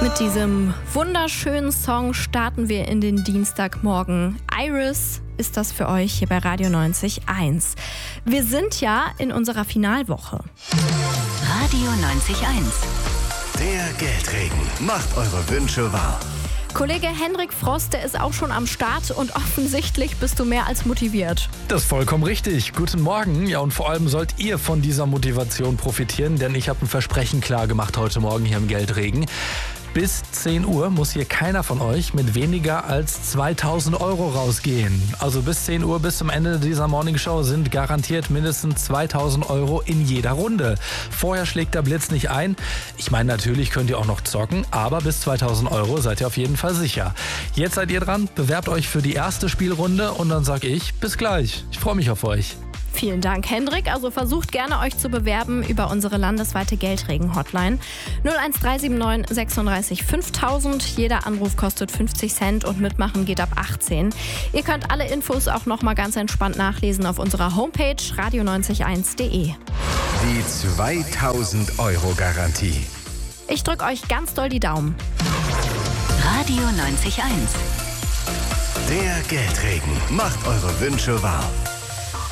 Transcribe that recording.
Mit diesem wunderschönen Song starten wir in den Dienstagmorgen. Iris ist das für euch hier bei Radio 90.1. Wir sind ja in unserer Finalwoche. Radio 90.1. Der Geldregen macht eure Wünsche wahr. Kollege Henrik Frost, der ist auch schon am Start und offensichtlich bist du mehr als motiviert. Das ist vollkommen richtig. Guten Morgen. Ja, und vor allem sollt ihr von dieser Motivation profitieren, denn ich habe ein Versprechen klar gemacht heute Morgen hier im Geldregen. Bis 10 Uhr muss hier keiner von euch mit weniger als 2.000 Euro rausgehen. Also bis 10 Uhr, bis zum Ende dieser Morningshow sind garantiert mindestens 2.000 Euro in jeder Runde. Vorher schlägt der Blitz nicht ein. Ich meine, natürlich könnt ihr auch noch zocken, aber bis 2.000 Euro seid ihr auf jeden Fall sicher. Jetzt seid ihr dran, bewerbt euch für die erste Spielrunde und dann sag ich, bis gleich. Ich freue mich auf euch. Vielen Dank, Hendrik. Also versucht gerne, euch zu bewerben über unsere landesweite Geldregen-Hotline. 01379 36 5000. Jeder Anruf kostet 50 Cent und mitmachen geht ab 18. Ihr könnt alle Infos auch nochmal ganz entspannt nachlesen auf unserer Homepage radio901.de. Die 2.000 Euro Garantie. Ich drücke euch ganz doll die Daumen. Radio 90.1. Der Geldregen macht eure Wünsche wahr.